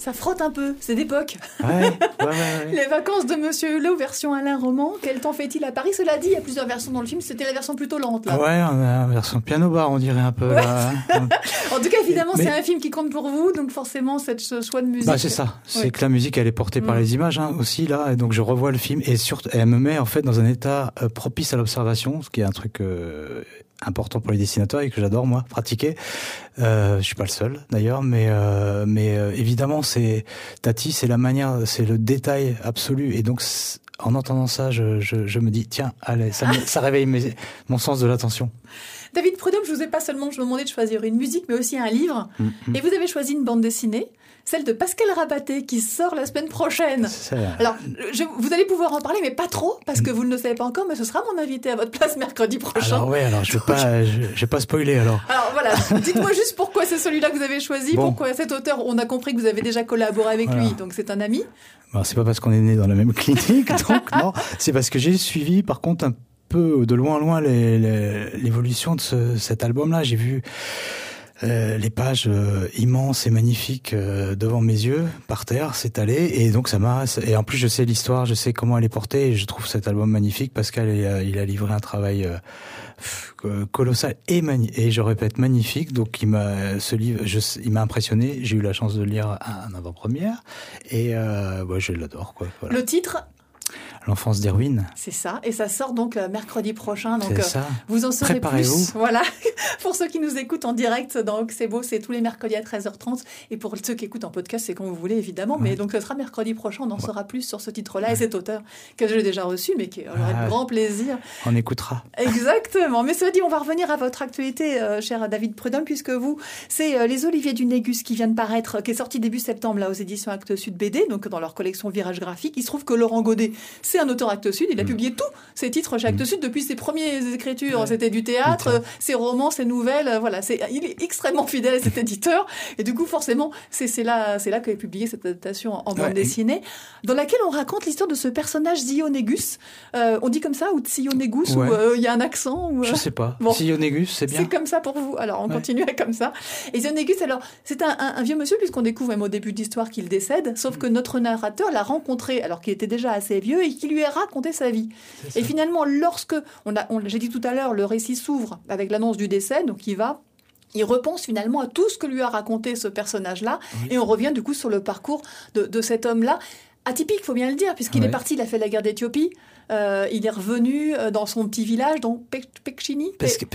Ça frotte un peu, c'est d'époque. Ouais. Les vacances de Monsieur Hulot, version Alain Roman. Quel temps fait-il à Paris? Cela dit, il y a plusieurs versions dans le film. C'était la version plutôt lente, là. Ouais, on a une version piano-bar, on dirait un peu. Ouais. Là. En tout cas, évidemment, c'est un film qui compte pour vous, donc forcément, ce choix de musique. Bah, c'est ça. C'est que la musique, elle est portée par les images, aussi, là. Et donc, je revois le film. Et surtout, elle me met, en fait, dans un état propice à l'observation, ce qui est un truc important pour les dessinateurs et que j'adore, moi, pratiquer. Je suis pas le seul, d'ailleurs, mais évidemment, Tati, c'est la manière, c'est le détail absolu. Et donc, en entendant ça, je me dis, tiens, allez, ça réveille mon sens de l'attention. David Prudhomme, je vous ai pas seulement demandé de choisir une musique, mais aussi un livre. Et vous avez choisi une bande dessinée, celle de Pascal Rabaté, qui sort la semaine prochaine. Alors, vous allez pouvoir en parler, mais pas trop, parce que vous ne le savez pas encore, mais ce sera mon invité à votre place mercredi prochain. Alors je vais pas spoiler, alors. Alors voilà, dites-moi juste pourquoi c'est celui-là que vous avez choisi, pourquoi cet auteur, on a compris que vous avez déjà collaboré avec lui, donc c'est un ami. Bon, c'est pas parce qu'on est né dans la même clinique, donc non, c'est parce que j'ai suivi, par contre, un peu de loin l'évolution de cet album-là. J'ai vu les pages immenses et magnifiques devant mes yeux, par terre, s'étaler, et donc et en plus je sais l'histoire, je sais comment elle est portée, et je trouve cet album magnifique. Pascal, il a livré un travail colossal et je répète magnifique. Donc ce livre, il m'a impressionné. J'ai eu la chance de le lire en avant-première, et je l'adore, quoi. Voilà. Le titre? L'enfance d'Erwin. C'est ça, et ça sort donc mercredi prochain. Donc vous en saurez Préparez-vous. plus. Voilà, pour ceux qui nous écoutent en direct dans C'est beau, c'est tous les mercredis à 13h30. Et pour ceux qui écoutent en podcast, c'est quand vous voulez, évidemment. Mais donc ce sera mercredi prochain, on en saura plus sur ce titre-là et cet auteur que j'ai déjà reçu, mais qui aurait de grand plaisir. On écoutera. Exactement. Mais cela dit, on va revenir à votre actualité, cher David Prudhomme, puisque vous, c'est Les Oliviers du Négus qui vient de paraître, qui est sorti début septembre là aux éditions Actes Sud BD, donc dans leur collection Virage Graphique. Il se trouve que Laurent Godet, c'est un auteur Actes Sud, il a publié tous ses titres chez Actes Sud depuis ses premières écritures. C'était du théâtre, ses romans, ses nouvelles, voilà. Il est extrêmement fidèle à cet éditeur, et du coup, forcément, c'est là qu'est publié cette adaptation en bande dessinée, dans laquelle on raconte l'histoire de ce personnage Zionégus. On dit comme ça, ou Tsionégus, ou il y a un accent, ou, je sais pas. Bon, Zionégus, c'est bien. C'est comme ça pour vous. Alors, on continue comme ça. Et Zionégus, alors, c'est un vieux monsieur, puisqu'on découvre même au début de l'histoire qu'il décède, sauf que notre narrateur l'a rencontré, alors qu'il était déjà assez vieux, et qui lui a raconté sa vie. Et finalement, lorsque, j'ai dit tout à l'heure, le récit s'ouvre avec l'annonce du décès, donc il repense finalement à tout ce que lui a raconté ce personnage-là, et on revient du coup sur le parcours de cet homme-là. Atypique, il faut bien le dire, puisqu'il est parti, il a fait la guerre d'Éthiopie, il est revenu dans son petit village, dans Pecchini.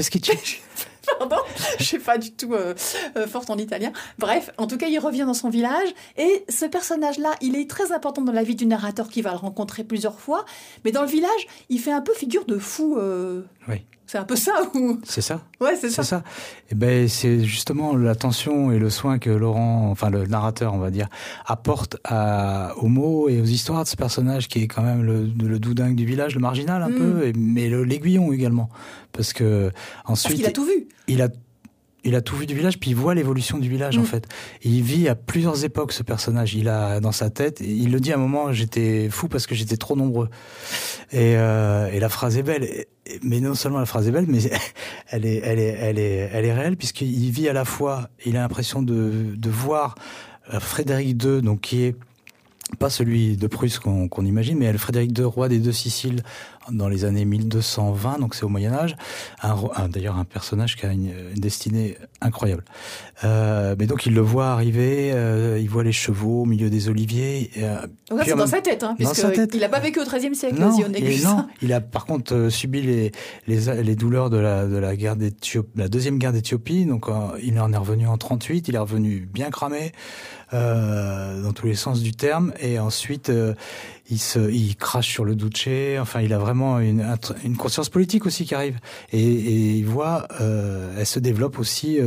Pardon, je suis pas du tout forte en italien. Bref, en tout cas, il revient dans son village, et ce personnage-là, il est très important dans la vie du narrateur qui va le rencontrer plusieurs fois, mais dans le village, il fait un peu figure de fou. Oui. C'est un peu ça ou... C'est ça. Ouais, c'est ça. Et ben, c'est justement l'attention et le soin que Laurent, enfin le narrateur, on va dire, apporte aux mots et aux histoires de ce personnage qui est quand même le doudingue du village, le marginal un peu, mais l'aiguillon également, parce que ensuite. Parce qu'il a tout vu. Il a tout vu du village, puis il voit l'évolution du village, en fait. Et il vit à plusieurs époques, ce personnage. Il a dans sa tête, il le dit à un moment, j'étais fou parce que j'étais trop nombreux. Et la phrase est belle. Mais non seulement la phrase est belle, mais elle est réelle, puisqu'il vit à la fois, il a l'impression de voir Frédéric II, donc qui est pas celui de Prusse qu'on imagine, mais Frédéric II, roi des deux Siciles, dans les années 1220, donc c'est au Moyen-Âge. D'ailleurs, un personnage qui a une destinée incroyable. Mais donc, il le voit arriver, il voit les chevaux au milieu des oliviers. Donc là, c'est dans sa tête, puisqu'il n'a pas vécu au XIIIe siècle, Zionégus. Non, il a par contre subi les douleurs de la guerre d'Éthiopie, la deuxième guerre d'Éthiopie. Donc, il en est revenu en 38, il est revenu bien cramé, dans tous les sens du terme. Et ensuite, il crache sur le Duce. Enfin, il a vraiment une conscience politique aussi qui arrive. Et il voit, elle se développe aussi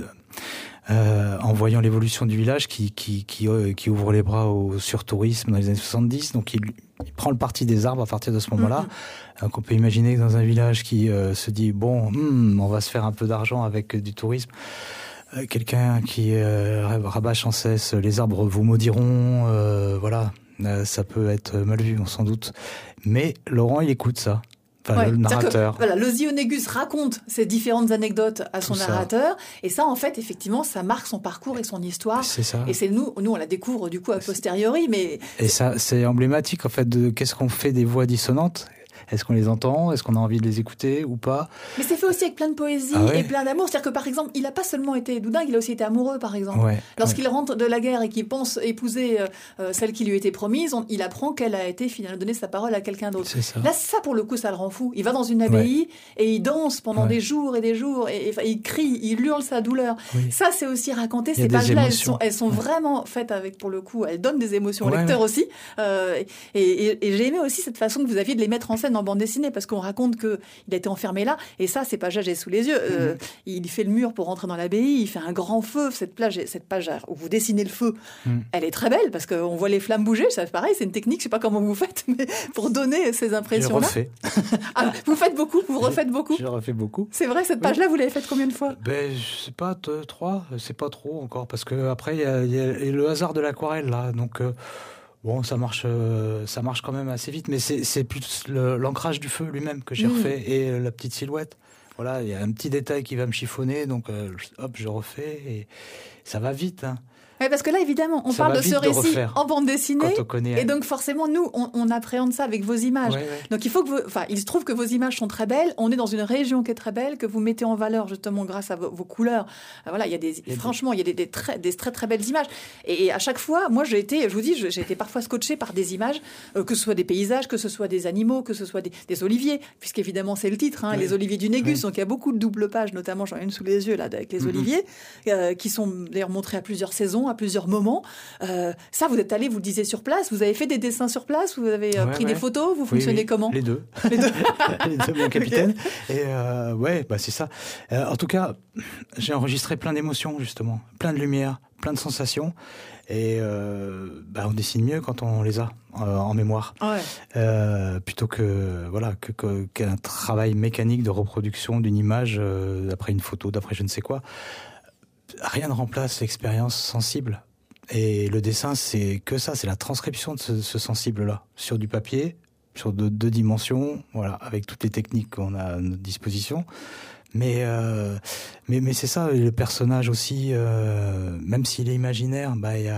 en voyant l'évolution du village qui ouvre les bras au surtourisme dans les années 70. Donc, il prend le parti des arbres à partir de ce moment-là. Donc, on peut imaginer que dans un village qui se dit, on va se faire un peu d'argent avec du tourisme. Quelqu'un qui rabâche sans cesse, les arbres vous maudiront, voilà. Ça peut être mal vu, sans doute. Mais Laurent, il écoute ça. Enfin, le narrateur. Voilà, l'Ozzy Onegus raconte ses différentes anecdotes à son narrateur, et ça, en fait, effectivement, ça marque son parcours et son histoire. C'est ça. Et c'est nous, on la découvre du coup a posteriori, mais... Et ça, c'est emblématique, en fait, de qu'est-ce qu'on fait des voix dissonantes. Est-ce qu'on les entend? Est-ce qu'on a envie de les écouter ou pas? Mais c'est fait aussi avec plein de poésie et plein d'amour. C'est-à-dire que, par exemple, il n'a pas seulement été doudingue, il a aussi été amoureux, par exemple. Lorsqu'il rentre de la guerre et qu'il pense épouser celle qui lui était promise, il apprend qu'elle a été finalement donné sa parole à quelqu'un d'autre. Là, ça, pour le coup, ça le rend fou. Il va dans une abbaye et il danse pendant des jours et des jours. Et il crie, il hurle sa douleur. Ça, c'est aussi raconté. Ces pages-là, elles sont vraiment faites avec, pour le coup, elles donnent des émotions au lecteur aussi. Et j'ai aimé aussi cette façon que vous aviez de les mettre en scène en bande dessinée, parce qu'on raconte qu'il a été enfermé là, et ça, ces pages-là, j'ai sous les yeux. Il fait le mur pour rentrer dans l'abbaye, il fait un grand feu. Cette page où vous dessinez le feu, elle est très belle, parce qu'on voit les flammes bouger. C'est pareil, c'est une technique, je sais pas comment vous faites, mais pour donner ces impressions-là. Je refais. Vous faites beaucoup, vous refaites beaucoup. Je refais beaucoup. C'est vrai, cette page-là, vous l'avez faite combien de fois? Je sais pas, 3, c'est pas trop encore, parce que après il y a le hasard de l'aquarelle là, donc. Bon, ça marche quand même assez vite, mais c'est plus l'ancrage du feu lui-même que j'ai refait et la petite silhouette. Voilà, il y a un petit détail qui va me chiffonner, donc hop, je refais et ça va vite. Hein. Oui, parce que là, évidemment, on parle de ce récit en bande dessinée, et donc forcément, nous, on appréhende ça avec vos images. Donc il faut que il se trouve que vos images sont très belles. On est dans une région qui est très belle, que vous mettez en valeur justement grâce à vos couleurs. Voilà, il y a des très très belles images. Et à chaque fois, moi, j'ai été parfois scotchée par des images, que ce soit des paysages, que ce soit des animaux, que ce soit des oliviers, puisqu'évidemment c'est le titre, les oliviers du Négus. Donc il y a beaucoup de doubles pages, notamment j'en ai une sous les yeux là avec les oliviers, qui sont d'ailleurs montrés à plusieurs saisons, à plusieurs moments. Ça, vous êtes allé, vous le disiez, sur place, vous avez fait des dessins sur place, vous avez pris des photos, vous fonctionnez comment? Les deux. Les deux, mon capitaine. Et c'est ça. En tout cas, j'ai enregistré plein d'émotions, justement, plein de lumière, plein de sensations. Et on dessine mieux quand on les a en mémoire. Plutôt qu'un travail mécanique de reproduction d'une image d'après une photo, d'après je ne sais quoi. Rien ne remplace l'expérience sensible. Et le dessin, c'est que ça, c'est la transcription de ce sensible-là, sur du papier, sur deux dimensions, voilà, avec toutes les techniques qu'on a à notre disposition. Mais c'est ça, le personnage aussi, même s'il est imaginaire,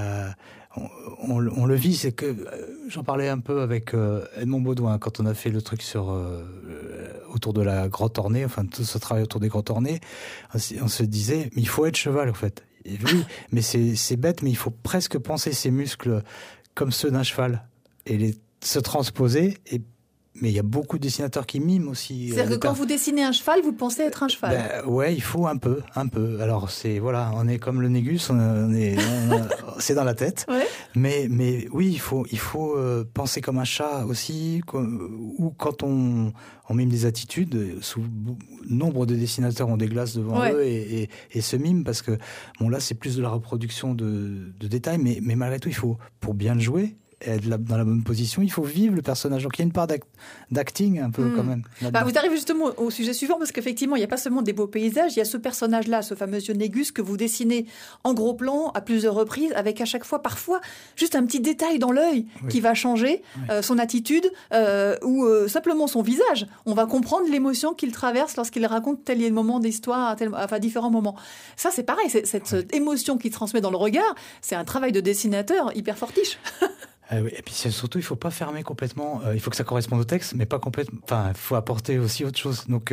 on le vit. C'est que j'en parlais un peu avec Edmond Baudouin quand on a fait le truc autour de la grotte ornée, enfin tout ce travail autour des grottes ornées. On se disait, mais il faut être cheval en fait. Et oui, mais c'est bête, mais il faut presque penser ses muscles comme ceux d'un cheval et se transposer. Mais il y a beaucoup de dessinateurs qui miment aussi. C'est-à-dire que quand vous dessinez un cheval, vous pensez être un cheval. Il faut un peu. Alors on est comme le Négus, c'est dans la tête. Mais oui, il faut penser comme un chat aussi, ou quand on mime des attitudes. Nombre de dessinateurs ont des glaces devant eux et se miment parce que là c'est plus de la reproduction de détails, mais malgré tout il faut, pour bien le jouer, être dans la bonne position, il faut vivre le personnage. Donc il y a une part d'acting un peu quand même. Vous arrivez justement au sujet suivant, parce qu'effectivement, il n'y a pas seulement des beaux paysages, il y a ce personnage-là, ce fameux Négus que vous dessinez en gros plan à plusieurs reprises, avec à chaque fois, parfois, juste un petit détail dans l'œil qui va changer son attitude ou simplement son visage. On va comprendre l'émotion qu'il traverse lorsqu'il raconte tel moment d'histoire, différents moments. Ça, c'est pareil, cette émotion qu'il transmet dans le regard, c'est un travail de dessinateur hyper fortiche. Et puis surtout, il faut pas fermer complètement. Il faut que ça corresponde au texte, mais pas complètement. Enfin, il faut apporter aussi autre chose. Donc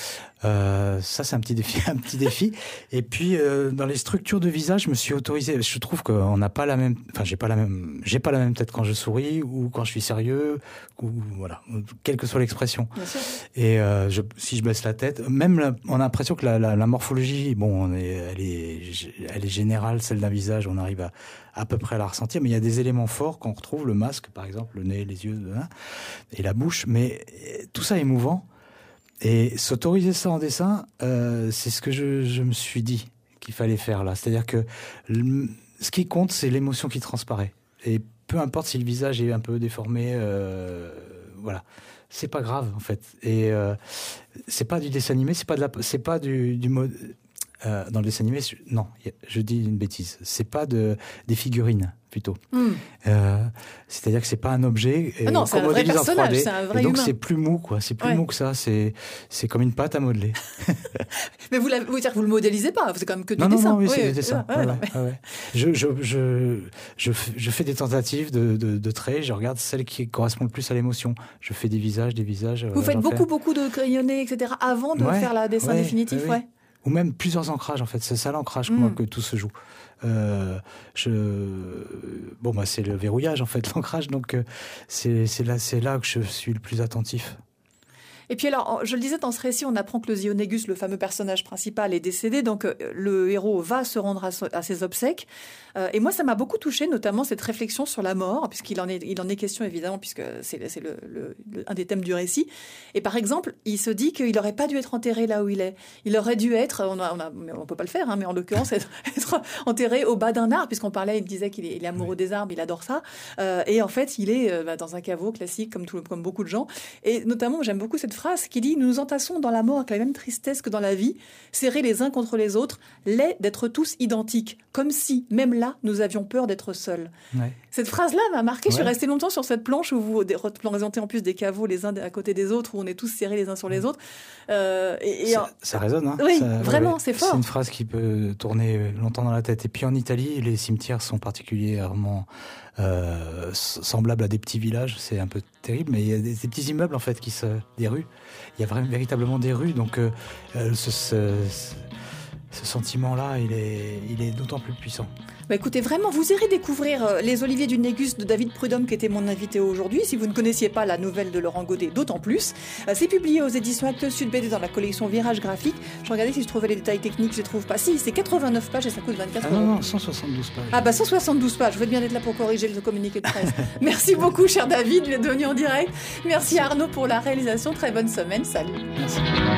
ça, c'est un petit défi. Et puis dans les structures de visage, je me suis autorisé. Je trouve qu'on n'a pas la même. Enfin, j'ai pas la même tête quand je souris ou quand je suis sérieux, ou voilà, quelle que soit l'expression. Et si je baisse la tête, même on a l'impression que la morphologie, elle est générale, celle d'un visage. On arrive à peu près à la ressentir, mais il y a des éléments forts qu'on retrouve, le masque par exemple, le nez, les yeux et la bouche, mais tout ça est mouvant, et s'autoriser ça en dessin, c'est ce que je me suis dit qu'il fallait faire là, c'est-à-dire que ce qui compte, c'est l'émotion qui transparaît, et peu importe si le visage est un peu déformé, voilà, c'est pas grave en fait, et c'est pas du dessin animé, c'est pas du mode. dans le dessin animé, non, je dis une bêtise. C'est pas des figurines plutôt. C'est-à-dire que c'est pas un objet c'est un vrai personnage, c'est un vrai et donc humain. c'est plus mou, quoi. C'est plus mou que ça. C'est comme une pâte à modeler. Mais vous le modélisez pas, c'est quand même que du non, dessin. Non, oui, c'est du dessin. Je fais des tentatives de traits. Je regarde celle qui correspond le plus à l'émotion. Je fais des visages. Vous faites beaucoup de crayonnés, etc. avant de faire la dessin définitif, Ou même plusieurs ancrages, en fait. C'est ça l'ancrage que tout se joue. C'est le verrouillage, en fait, l'ancrage. Donc, c'est là que je suis le plus attentif. Et puis alors, je le disais, dans ce récit, on apprend que le Zionégus, le fameux personnage principal, est décédé. Donc, le héros va se rendre à ses obsèques. Et moi, ça m'a beaucoup touchée, notamment cette réflexion sur la mort, puisqu'il en est question, évidemment, puisque c'est un des thèmes du récit. Et par exemple, il se dit qu'il n'aurait pas dû être enterré là où il est. Il aurait dû être, on ne peut pas le faire, mais en l'occurrence, être enterré au bas d'un arbre, puisqu'on parlait, il disait qu'il est amoureux des arbres, il adore ça. Et en fait, il est dans un caveau classique, comme beaucoup de gens. Et notamment, j'aime beaucoup cette phrase qui dit « Nous nous entassons dans la mort avec la même tristesse que dans la vie, serrés les uns contre les autres, laid d'être tous identiques, comme si, même là, nous avions peur d'être seuls. » Cette phrase-là m'a marqué. Je suis restée longtemps sur cette planche où vous représentez en plus des caveaux les uns à côté des autres, où on est tous serrés les uns sur les autres. Ça résonne. Hein. Oui, vraiment, c'est fort. C'est une phrase qui peut tourner longtemps dans la tête. Et puis en Italie, les cimetières sont particulièrement semblables à des petits villages. C'est un peu terrible, mais il y a des petits immeubles en fait, des rues. Il y a véritablement des rues, donc ce sentiment-là, il est d'autant plus puissant. Écoutez, vraiment, vous irez découvrir Les Oliviers du Négus de David Prudhomme, qui était mon invité aujourd'hui. Si vous ne connaissiez pas la nouvelle de Laurent Godet, d'autant plus. C'est publié aux éditions Actes Sud BD dans la collection Virage Graphique. Je regardais si je trouvais les détails techniques, je ne les trouve pas. Si, c'est 89 pages et ça coûte 24 euros. Non, 172 pages. 172 pages. Vous faites bien d'être là pour corriger le communiqué de presse. Merci beaucoup, cher David, d'être venu en direct. Merci Arnaud pour la réalisation. Très bonne semaine. Salut. Merci.